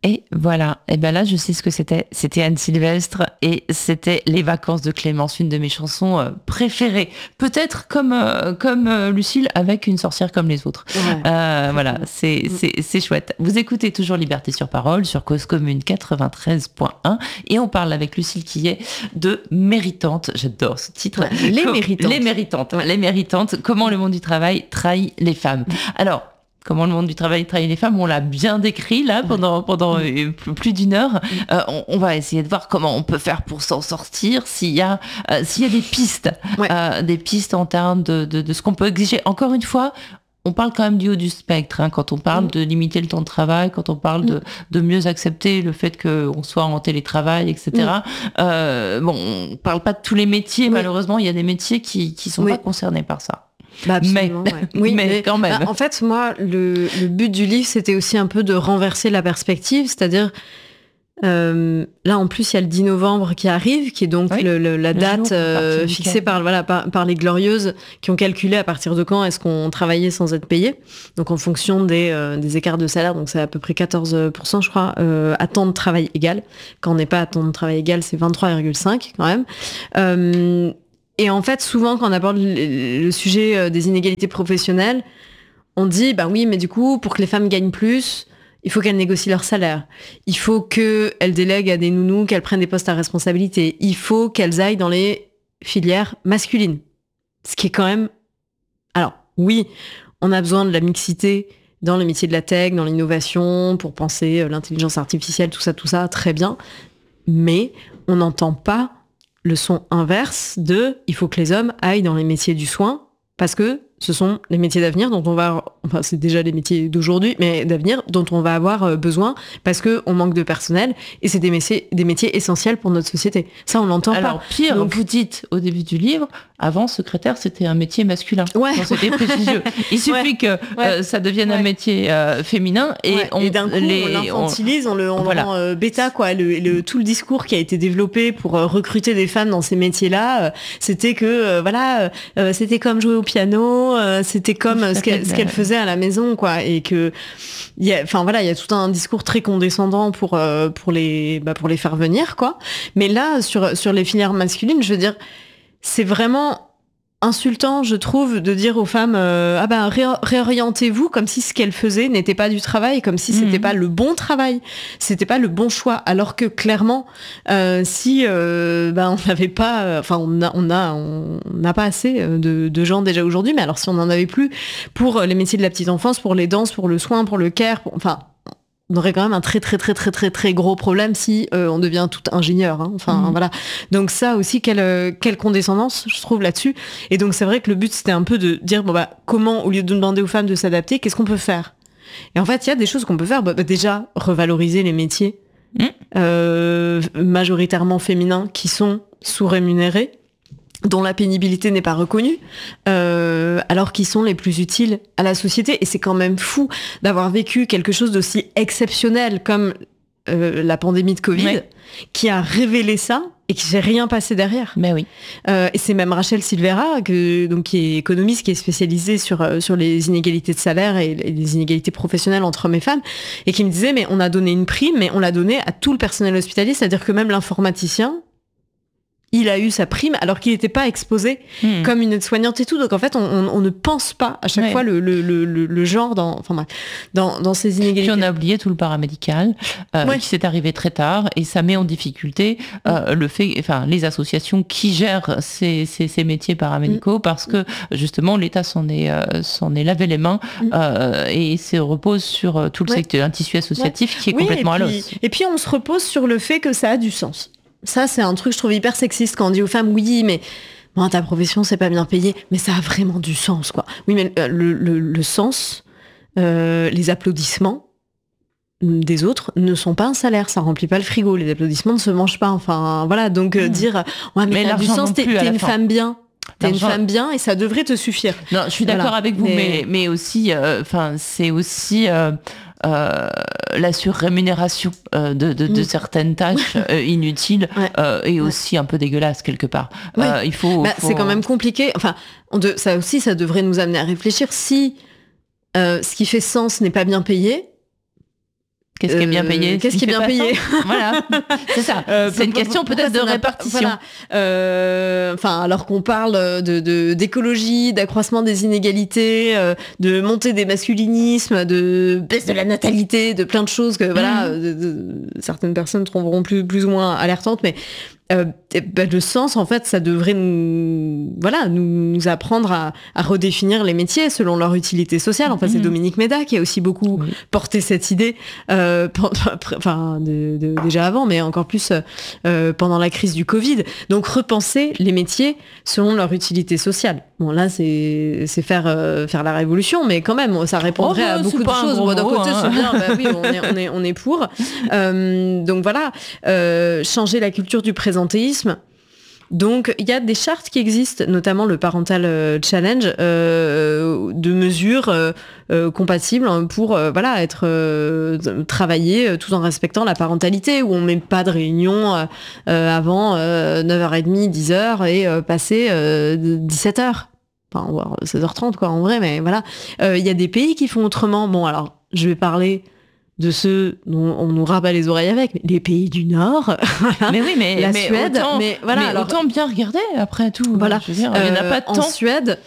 Et voilà, et ben là je sais ce que c'était. C'était Anne Sylvestre et c'était Les vacances de Clémence, une de mes chansons préférées. Peut-être comme Lucille avec Une sorcière comme les autres. Ouais. Voilà, c'est chouette. Vous écoutez toujours Liberté sur parole sur Cause Commune 93.1 et on parle avec Lucille Quillet de Méritantes. J'adore ce titre. Ouais, Les Méritantes. Les Méritantes. Les Méritantes. Comment le monde du travail trahit les femmes. Alors, comment le monde du travail trahit les femmes, on l'a bien décrit là pendant plus d'une heure. On va essayer de voir comment on peut faire pour s'en sortir, s'il y a des pistes, des pistes en termes de ce qu'on peut exiger. Encore une fois, on parle quand même du haut du spectre, hein, quand on parle de limiter le temps de travail, quand on parle de mieux accepter le fait qu'on soit en télétravail, etc. On parle pas de tous les métiers, malheureusement, il y a des métiers qui sont pas concernés par ça. Bah absolument, mais quand même. Bah, en fait, moi, le but du livre, c'était aussi un peu de renverser la perspective, c'est-à-dire, là, en plus, il y a le 10 novembre qui arrive, qui est donc la date fixée par les Glorieuses, qui ont calculé à partir de quand est-ce qu'on travaillait sans être payé. Donc, en fonction des écarts de salaire, donc c'est à peu près 14%, je crois, à temps de travail égal. Quand on n'est pas à temps de travail égal, c'est 23,5 quand même. Et en fait, souvent, quand on aborde le sujet des inégalités professionnelles, on dit, bah oui, mais du coup, pour que les femmes gagnent plus, il faut qu'elles négocient leur salaire. Il faut qu'elles délèguent à des nounous, qu'elles prennent des postes à responsabilité. Il faut qu'elles aillent dans les filières masculines. Ce qui est quand même... Alors, oui, on a besoin de la mixité dans les métiers de la tech, dans l'innovation, pour penser l'intelligence artificielle, tout ça, très bien. Mais on n'entend pas le son inverse de « il faut que les hommes aillent dans les métiers du soin » parce que ce sont les métiers d'avenir dont on va... Enfin, c'est déjà les métiers d'aujourd'hui, mais d'avenir dont on va avoir besoin parce qu'on manque de personnel et c'est des métiers essentiels pour notre société. Ça, on l'entend pas. Alors, pire, vous dites au début du livre, avant, secrétaire, c'était un métier masculin. C'était prestigieux. Il suffit que ça devienne un métier féminin et d'un coup, on l'infantilise, on le rend bêta, quoi. Tout le discours qui a été développé pour recruter des femmes dans ces métiers-là, c'était que, c'était comme jouer au piano, c'était comme ce qu'elle faisait à la maison, quoi. Et que, il y a tout un discours très condescendant pour les faire venir, quoi. Mais là, sur les filières masculines, je veux dire, c'est vraiment insultant, je trouve, de dire aux femmes réorientez-vous, comme si ce qu'elles faisaient n'était pas du travail, comme si c'était pas le bon travail, c'était pas le bon choix, alors que clairement, si on n'avait pas, on n'a pas assez de gens déjà aujourd'hui, mais alors si on en avait plus pour les métiers de la petite enfance, pour les danses, pour le soin, pour le care, on aurait quand même un très très très très très très gros problème si on devient tout ingénieur, hein. Voilà. Donc ça aussi, quelle condescendance, je trouve, là-dessus. Et donc c'est vrai que le but, c'était un peu de dire comment, au lieu de demander aux femmes de s'adapter, qu'est-ce qu'on peut faire? Et en fait, il y a des choses qu'on peut faire. Déjà, revaloriser les métiers majoritairement féminins qui sont sous-rémunérés, dont la pénibilité n'est pas reconnue, alors qu'ils sont les plus utiles à la société. Et c'est quand même fou d'avoir vécu quelque chose d'aussi exceptionnel comme la pandémie de Covid, qui a révélé ça et qui s'est rien passé derrière. Mais oui. Et c'est même Rachel Silvera, qui est économiste, qui est spécialisée sur les inégalités de salaire et les inégalités professionnelles entre hommes et femmes, et qui me disait, mais on a donné une prime, mais on l'a donnée à tout le personnel hospitalier, c'est-à-dire que même l'informaticien, il a eu sa prime alors qu'il n'était pas exposé comme une aide-soignante et tout. Donc en fait, on ne pense pas à chaque fois le genre dans ces inégalités. Puis on a oublié tout le paramédical qui s'est arrivé très tard et ça met en difficulté les associations qui gèrent ces métiers paramédicaux parce que justement l'État s'en est lavé les mains et se repose sur tout le secteur, un tissu associatif qui est complètement à l'os. Et puis on se repose sur le fait que ça a du sens. Ça, c'est un truc, je trouve, hyper sexiste quand on dit aux femmes, oui, mais ta profession, c'est pas bien payé, mais ça a vraiment du sens, quoi. Oui, mais le sens, les applaudissements des autres ne sont pas un salaire, ça remplit pas le frigo, les applaudissements ne se mangent pas, donc dire, mais t'as du sens, t'es une femme bien. T'es une femme bien et ça devrait te suffire. Non, je suis d'accord avec vous, mais aussi, c'est aussi... la surrémunération de certaines tâches inutiles et aussi un peu dégueulasses quelque part. Il faut... C'est quand même compliqué. Ça aussi, ça devrait nous amener à réfléchir. Si ce qui fait sens n'est pas bien payé, Qu'est-ce qui est bien payé? Qu'est-ce qui est bien payé? Voilà, c'est ça. C'est une question peut-être de répartition. Voilà. Alors qu'on parle d'écologie, d'accroissement des inégalités, de montée des masculinismes, de baisse de la natalité, de plein de choses que certaines personnes trouveront plus ou moins alertantes, mais le sens, en fait, ça devrait nous apprendre à redéfinir les métiers selon leur utilité sociale. Enfin, c'est Dominique Méda qui a aussi beaucoup porté cette idée, déjà avant, mais encore plus pendant la crise du Covid. Donc, repenser les métiers selon leur utilité sociale. Bon, là, c'est faire la révolution, mais quand même, ça répondrait à beaucoup de choses. D'un côté, c'est bien, oui, on est pour. Donc voilà, changer la culture du présentéisme. Donc, il y a des chartes qui existent, notamment le Parental Challenge, de mesures compatibles pour travailler tout en respectant la parentalité, où on ne met pas de réunion avant 9h30, 10h et passer 17h. Enfin, 16h30, quoi, en vrai, mais voilà. Il y a des pays qui font autrement. Bon, alors, je vais parler de ceux dont on nous rabat les oreilles avec, les pays du Nord, mais oui, mais la Suède, autant bien regarder après tout. Voilà, je veux dire, il n'y en a pas de temps. En Suède,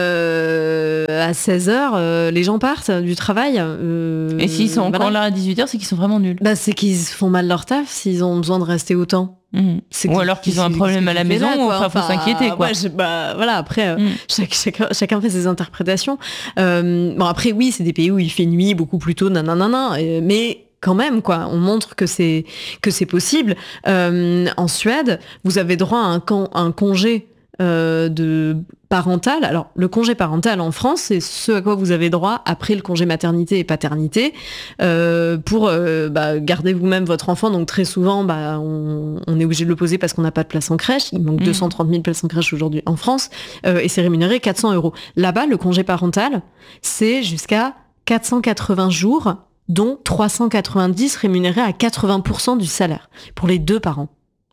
à 16h, les gens partent du travail. Et s'ils sont encore là à 18h, c'est qu'ils sont vraiment nuls. C'est qu'ils font mal leur taf s'ils ont besoin de rester autant. Ou alors qu'ils ont un problème à la maison, faut s'inquiéter, quoi. Après, chacun fait ses interprétations. Après, oui, c'est des pays où il fait nuit beaucoup plus tôt, mais quand même, quoi, on montre que c'est possible. En Suède, vous avez droit à un congé de parental. Alors, le congé parental en France, c'est ce à quoi vous avez droit après le congé maternité et paternité pour garder vous-même votre enfant. Donc, très souvent, on est obligé de le poser parce qu'on n'a pas de place en crèche. Il manque 230 000 places en crèche aujourd'hui en France et c'est rémunéré 400 €. Là-bas, le congé parental, c'est jusqu'à 480 jours, dont 390 rémunérés à 80% du salaire pour les 2 parents.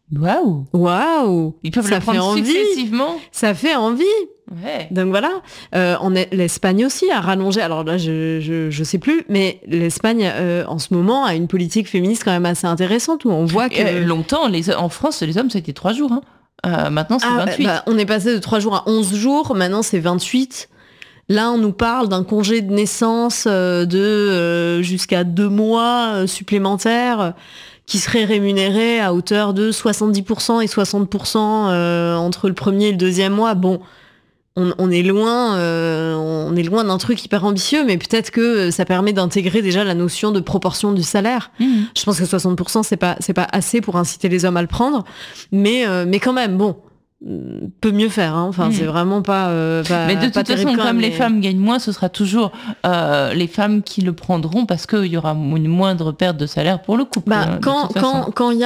Waouh. Ils peuvent le prendre successivement. Ça fait envie. Ouais. Donc voilà. L'Espagne aussi a rallongé. Alors là, je sais plus, mais l'Espagne en ce moment a une politique féministe quand même assez intéressante où on voit que longtemps, en France, les hommes c'était 3 jours. Maintenant c'est 28. On est passé de 3 jours à 11 jours. Maintenant c'est 28. Là, on nous parle d'un congé de naissance de jusqu'à 2 mois supplémentaires qui serait rémunéré à hauteur de 70% et 60% entre le premier et le deuxième mois. Bon, on est loin d'un truc hyper ambitieux, mais peut-être que ça permet d'intégrer déjà la notion de proportion du salaire. Je pense que 60%, c'est pas assez pour inciter les hommes à le prendre, mais quand même, bon. Peut mieux faire, hein. Enfin, c'est vraiment pas mais de toute façon, comme les femmes gagnent moins, ce sera toujours les femmes qui le prendront parce qu'il y aura une moindre perte de salaire pour le couple. Quand on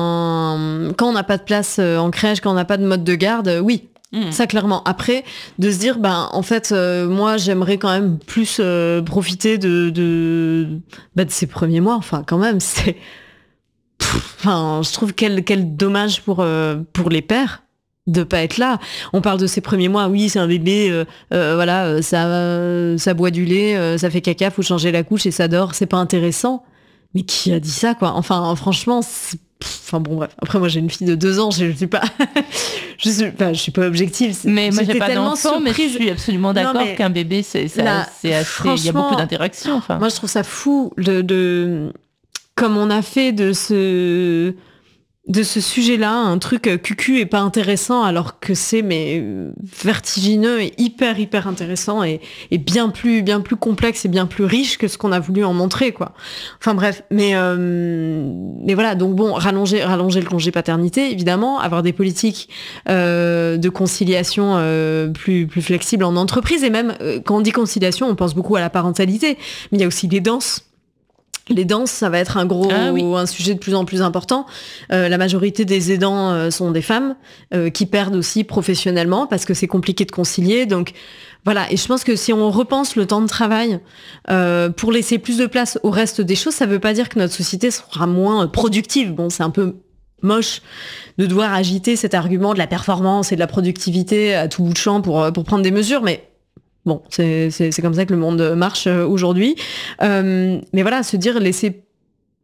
n'a pas de place en crèche, quand on n'a pas de mode de garde, oui. Ça clairement. Après, de se dire, en fait, moi j'aimerais quand même plus profiter de ces premiers mois. Enfin, quand même, c'est. Je trouve quel dommage pour les pères de pas être là. On parle de ces premiers mois, oui, c'est un bébé, ça boit du lait, ça fait caca, faut changer la couche et ça dort, c'est pas intéressant. Mais qui a dit ça, quoi? Enfin, franchement, bon, bref. Après, moi, j'ai une fille de 2 ans, je suis pas, je suis pas objective. Mais moi, j'ai pas d'enfant, mais je suis absolument d'accord qu'un bébé, c'est assez, il y a beaucoup d'interactions. Enfin. Moi, je trouve ça fou de comme on a fait de ce sujet-là, un truc cucu et pas intéressant, alors que c'est vertigineux et hyper intéressant et bien plus complexe et bien plus riche que ce qu'on a voulu en montrer, quoi. Enfin bref, mais voilà, donc bon, rallonger le congé paternité, évidemment, avoir des politiques de conciliation plus flexibles en entreprise, et même quand on dit conciliation, on pense beaucoup à la parentalité, mais il y a aussi les danses. Les danses, ça va être un sujet de plus en plus important. La majorité des aidants sont des femmes qui perdent aussi professionnellement parce que c'est compliqué de concilier. Donc voilà, et je pense que si on repense le temps de travail pour laisser plus de place au reste des choses, ça veut pas dire que notre société sera moins productive. Bon, c'est un peu moche de devoir agiter cet argument de la performance et de la productivité à tout bout de champ pour prendre des mesures, mais bon, c'est comme ça que le monde marche aujourd'hui. Mais voilà, se dire, laisser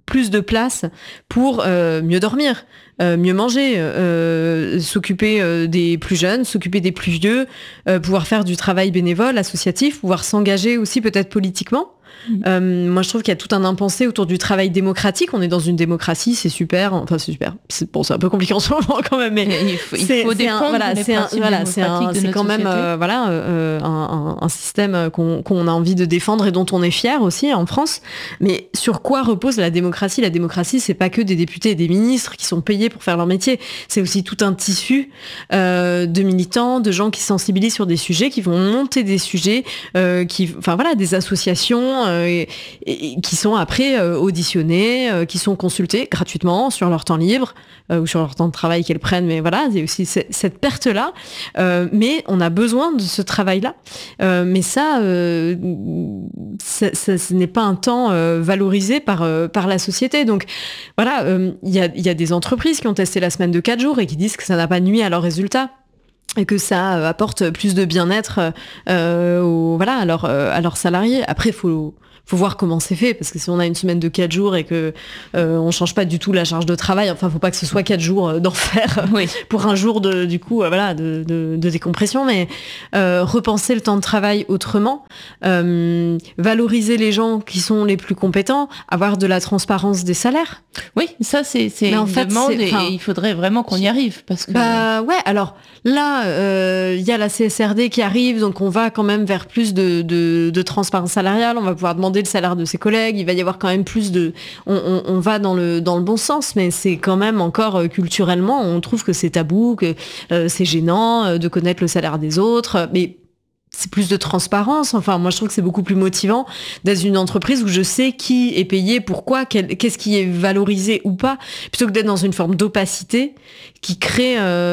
plus de place pour mieux dormir, mieux manger, s'occuper des plus jeunes, s'occuper des plus vieux, pouvoir faire du travail bénévole, associatif, pouvoir s'engager aussi peut-être politiquement. Moi, je trouve qu'il y a tout un impensé autour du travail démocratique. On est dans une démocratie, c'est super. Enfin, c'est super. C'est un peu compliqué en ce moment quand même, mais il faut défendre les principes démocratiques de c'est notre quand même société. un système qu'on a envie de défendre et dont on est fier aussi en France. Mais sur quoi repose la démocratie ? La démocratie, c'est pas que des députés et des ministres qui sont payés pour faire leur métier. C'est aussi tout un tissu de militants, de gens qui sensibilisent sur des sujets, qui vont monter des sujets, des associations. Et qui sont après auditionnés, qui sont consultés gratuitement sur leur temps libre ou sur leur temps de travail qu'elles prennent. Mais voilà, il y a aussi cette perte-là. Mais on a besoin de ce travail-là. Mais ça, ce n'est pas un temps valorisé par la société. Donc voilà, il y a des entreprises qui ont testé la semaine de 4 jours et qui disent que ça n'a pas nuit à leurs résultats. Et que ça apporte plus de bien-être à leurs salariés. Après, faut voir comment c'est fait, parce que si on a une semaine de 4 jours et que on change pas du tout la charge de travail, enfin, faut pas que ce soit 4 jours d'enfer pour un jour de décompression, mais repenser le temps de travail autrement, valoriser les gens qui sont les plus compétents, avoir de la transparence des salaires. Oui, ça c'est une demande et il faudrait vraiment qu'on y arrive, parce que alors là il y a la CSRD qui arrive, donc on va quand même vers plus de transparence salariale, on va pouvoir demander le salaire de ses collègues, il va y avoir quand même plus de... On va dans le bon sens, mais c'est quand même encore culturellement, on trouve que c'est tabou, que c'est gênant de connaître le salaire des autres, mais c'est plus de transparence. Enfin, moi, je trouve que c'est beaucoup plus motivant d'être une entreprise où je sais qui est payé, pourquoi, qu'est-ce qui est valorisé ou pas, plutôt que d'être dans une forme d'opacité qui crée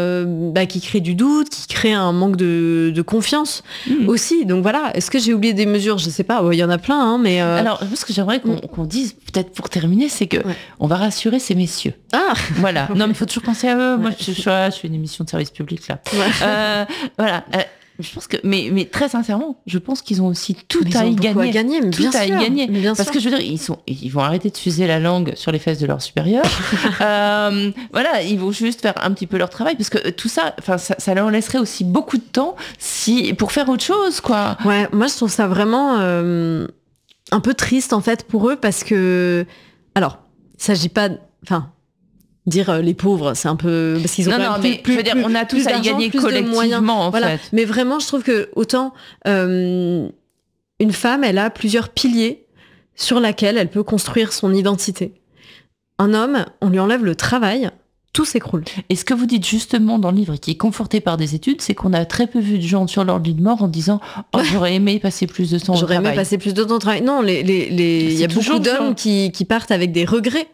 du doute, qui crée un manque de confiance aussi. Donc voilà, est-ce que j'ai oublié des mesures ? Je sais pas, il y en a plein, mais... Alors, ce que j'aimerais qu'on dise, peut-être pour terminer, c'est que on va rassurer ces messieurs. Ah voilà. Non, mais il faut toujours penser à eux. Moi, je fais une émission de service public, là. Ouais. Voilà. Je pense que, mais très sincèrement, je pense qu'ils ont aussi tout à y gagner. Tout à y gagner. Parce que je veux dire, ils vont arrêter de fuser la langue sur les fesses de leurs supérieurs. Voilà, ils vont juste faire un petit peu leur travail, parce que tout ça, enfin, ça leur laisserait aussi beaucoup de temps pour faire autre chose, quoi. Ouais, moi je trouve ça vraiment un peu triste en fait pour eux, parce que, alors, il s'agit pas, enfin. Dire les pauvres, c'est un peu parce qu'ils ont on a tous à y gagner collectivement en fait. Mais vraiment, je trouve que autant une femme, elle a plusieurs piliers sur lesquels elle peut construire son identité. Un homme, on lui enlève le travail, tout s'écroule. Et ce que vous dites justement dans le livre, qui est conforté par des études, c'est qu'on a très peu vu de gens sur leur lit de mort en disant « Oh, j'aurais aimé passer plus de temps au travail ». J'aurais aimé passer plus de temps au travail. Non, il y a beaucoup d'hommes qui partent avec des regrets.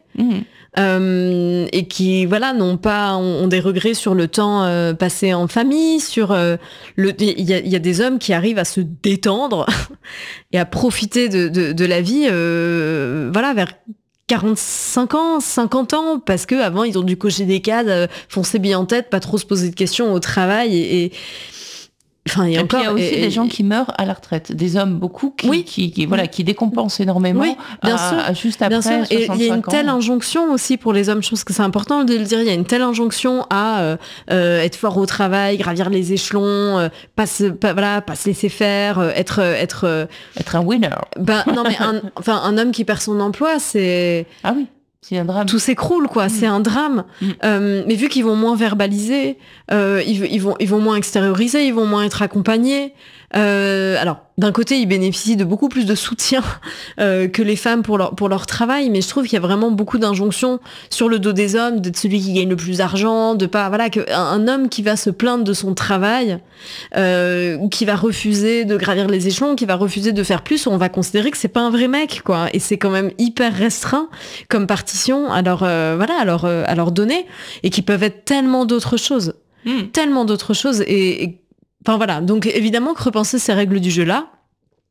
Et qui ont des regrets sur le temps passé en famille, sur il y a des hommes qui arrivent à se détendre et à profiter de la vie vers 45 ans, 50 ans, parce que avant ils ont dû cocher des cases, foncer bien en tête, pas trop se poser de questions au travail et enfin, et puis il y a aussi des gens qui meurent à la retraite, des hommes beaucoup qui décompensent énormément juste après 65 ans. Et il y a une telle injonction aussi pour les hommes, je pense que c'est important de le dire, il y a une telle injonction à être fort au travail, gravir les échelons, pas se laisser faire, être un winner. Non mais un homme qui perd son emploi, c'est... Ah oui. C'est un drame. Tout s'écroule, quoi. C'est un drame. Mais vu qu'ils vont moins verbaliser, ils vont moins extérioriser, ils vont moins être accompagnés. Alors, d'un côté, ils bénéficient de beaucoup plus de soutien que les femmes pour leur travail, mais je trouve qu'il y a vraiment beaucoup d'injonctions sur le dos des hommes, d'être celui qui gagne le plus d'argent, un homme qui va se plaindre de son travail, qui va refuser de gravir les échelons, qui va refuser de faire plus, on va considérer que c'est pas un vrai mec, quoi. Et c'est quand même hyper restreint comme partition à leur donner, et qui peuvent être tellement d'autres choses. Tellement d'autres choses, et enfin voilà, donc évidemment que repenser ces règles du jeu-là,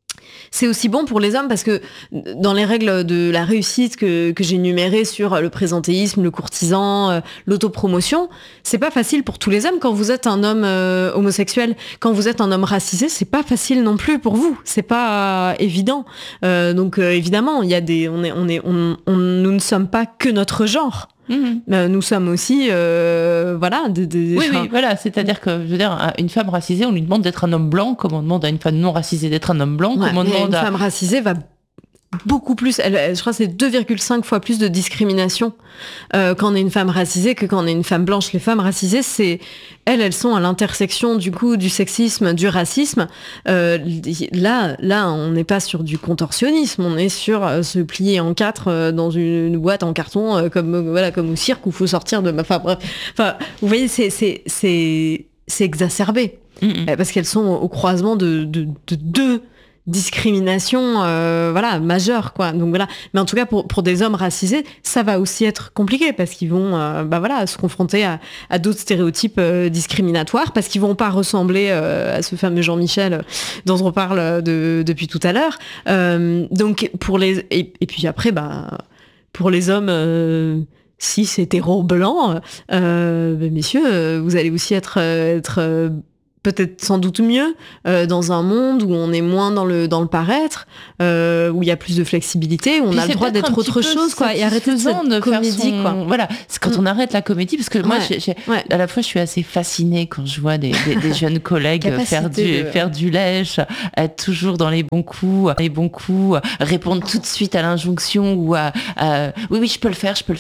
c'est aussi bon pour les hommes parce que dans les règles de la réussite que j'ai énumérées sur le présentéisme, le courtisan, l'autopromotion, c'est pas facile pour tous les hommes. Quand vous êtes un homme homosexuel, quand vous êtes un homme racisé, c'est pas facile non plus pour vous. C'est pas évident. Donc évidemment, il y a nous ne sommes pas que notre genre. Nous sommes aussi, voilà. Oui, voilà. C'est-à-dire que, je veux dire, une femme racisée, on lui demande d'être un homme blanc, comme on demande à une femme non racisée d'être un homme blanc, comme on demande une femme racisée va beaucoup plus, je crois que c'est 2,5 fois plus de discrimination quand on est une femme racisée que quand on est une femme blanche. Les femmes racisées, elles sont à l'intersection du coup du sexisme, du racisme. Là, on n'est pas sur du contorsionnisme, on est sur se plier en quatre dans une boîte en carton comme au cirque où il faut sortir de. Enfin bref, vous voyez, c'est exacerbé parce qu'elles sont au croisement de deux discrimination majeure quoi. Donc voilà, mais en tout cas pour des hommes racisés, ça va aussi être compliqué parce qu'ils vont se confronter à d'autres stéréotypes discriminatoires parce qu'ils vont pas ressembler à ce fameux Jean-Michel dont on parle depuis tout à l'heure. Donc pour les et puis après pour les hommes cis hétéros blancs, messieurs, vous allez aussi être peut-être sans doute mieux dans un monde où on est moins dans le paraître, où il y a plus de flexibilité, où on a le droit d'être autre chose quoi, et arrêter cette comédie quoi. Voilà, c'est quand on arrête la comédie parce que moi à la fois je suis assez fascinée quand je vois des jeunes collègues faire du lèche, être toujours dans les bons coups, répondre tout de suite à l'injonction ou à oui je peux le faire